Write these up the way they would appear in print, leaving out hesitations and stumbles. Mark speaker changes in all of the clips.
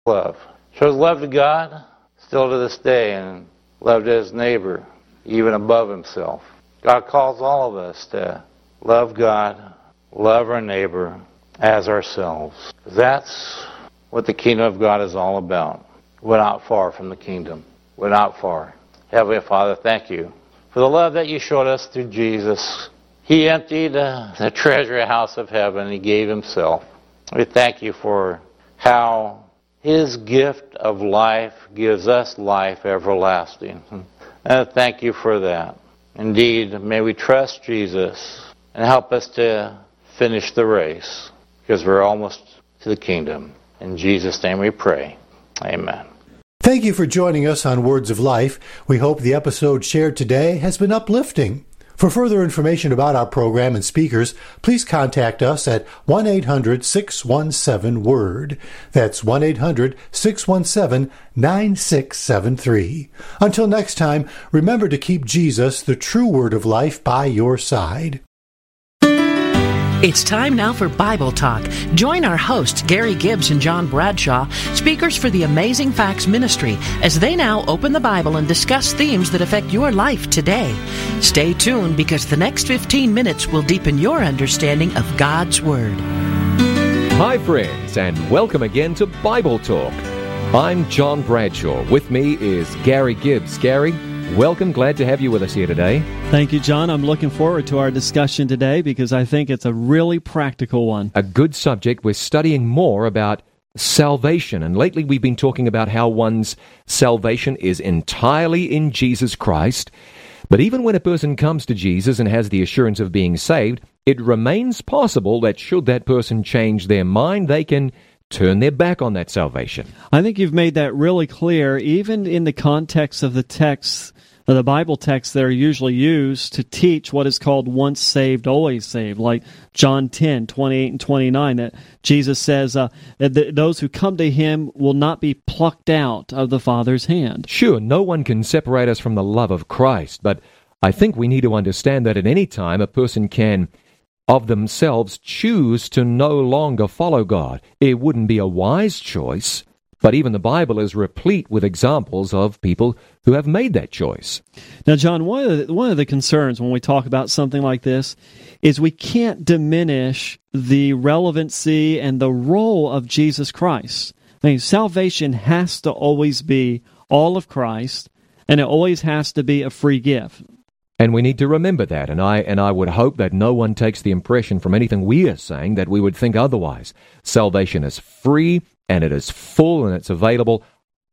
Speaker 1: love. Shows love to God still to this day, and love to his neighbor, even above himself. God calls all of us to love God, love our neighbor as ourselves. That's what the kingdom of God is all about. We're not far from the kingdom. We're not far. Heavenly Father, thank you for the love that you showed us through Jesus. He emptied the treasure house of heaven. He gave himself. We thank you for how his gift of life gives us life everlasting. And thank you for that. Indeed, may we trust Jesus and help us to finish the race, because we're almost to the kingdom. In Jesus' name we pray. Amen.
Speaker 2: Thank you for joining us on Words of Life. We hope the episode shared today has been uplifting. For further information about our program and speakers, please contact us at 1-800-617-WORD. That's 1-800-617-9673. Until next time, remember to keep Jesus, the true Word of Life, by your side.
Speaker 3: It's time now for Bible Talk. Join our hosts, Gary Gibbs and John Bradshaw, speakers for the Amazing Facts Ministry, as they now open the Bible and discuss themes that affect your life today. Stay tuned, because the next 15 minutes will deepen your understanding of God's Word.
Speaker 4: Hi friends, and welcome again to Bible Talk. I'm John Bradshaw. With me is Gary Gibbs. Gary, welcome. Glad to have you with us here today.
Speaker 5: Thank you, John. I'm looking forward to our discussion today because I think it's a really practical one.
Speaker 4: A good subject. We're studying more about salvation, and lately we've been talking about how one's salvation is entirely in Jesus Christ. But even when a person comes to Jesus and has the assurance of being saved, it remains possible that should that person change their mind, they can turn their back on that salvation.
Speaker 5: I think you've made that really clear, even in the context of the texts, the Bible texts that are usually used to teach what is called once saved, always saved, like John 10, 28 and 29, that Jesus says that those who come to him will not be plucked out of the Father's hand.
Speaker 4: Sure, no one can separate us from the love of Christ, but I think we need to understand that at any time a person can of themselves choose to no longer follow God. It wouldn't be a wise choice, but even the Bible is replete with examples of people who have made that choice.
Speaker 5: Now, John, one of the concerns when we talk about something like this is we can't diminish the relevancy and the role of Jesus Christ. I mean, salvation has to always be all of Christ, and it always has to be a free gift.
Speaker 4: And we need to remember that, and I would hope that no one takes the impression from anything we are saying that we would think otherwise. Salvation is free, and it is full, and it's available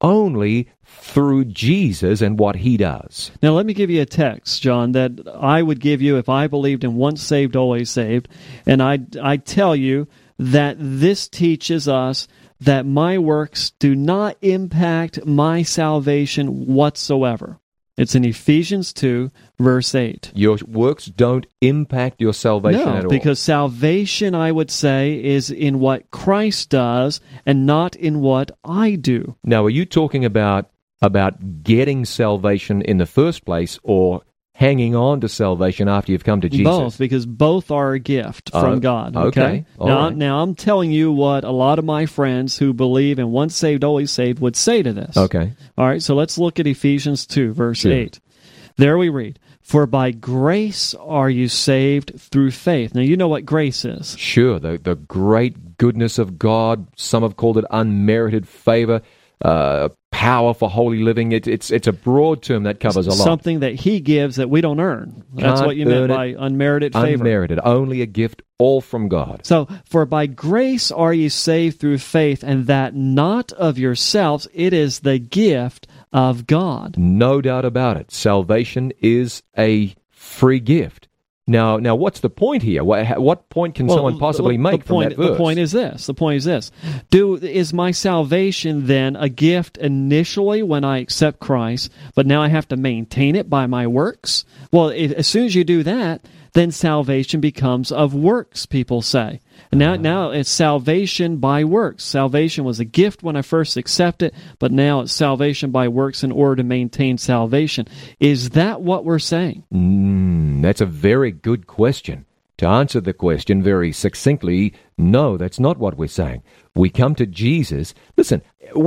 Speaker 4: only through Jesus and what he does.
Speaker 5: Now, let me give you a text, John, that I would give you if I believed in once saved, always saved, and I tell you that this teaches us that my works do not impact my salvation whatsoever. It's in Ephesians 2, verse 8.
Speaker 4: Your works don't impact your salvation at all.
Speaker 5: No, because salvation, I would say, is in what Christ does and not in what I do.
Speaker 4: Now, are you talking about getting salvation in the first place, or hanging on to salvation after you've come to Jesus?
Speaker 5: Both, because both are a gift from God.
Speaker 4: Okay.
Speaker 5: Now, I'm telling you what a lot of my friends who believe in once saved, always saved would say to this.
Speaker 4: Okay.
Speaker 5: All right, so let's look at Ephesians 2, verse 8. There we read, "For by grace are you saved through faith." Now, you know what grace is.
Speaker 4: Sure, the great goodness of God. Some have called it unmerited favor, power for holy living. It's a broad term that covers a lot.
Speaker 5: Something that he gives that we don't earn. That's what you meant by unmerited favor.
Speaker 4: Unmerited, only a gift, all from God.
Speaker 5: So, "For by grace are ye saved through faith, and that not of yourselves, it is the gift of God."
Speaker 4: No doubt about it. Salvation is a free gift. Now, what's the point here? What point can someone possibly make from that verse?
Speaker 5: The point is this. Is my salvation then a gift initially when I accept Christ, but now I have to maintain it by my works? Well, as soon as you do that, then salvation becomes of works, people say. And now it's salvation by works. Salvation was a gift when I first accepted, but now it's salvation by works in order to maintain salvation. Is that what we're saying?
Speaker 4: That's a very good question. To answer the question very succinctly, no, that's not what we're saying. We come to Jesus. Listen,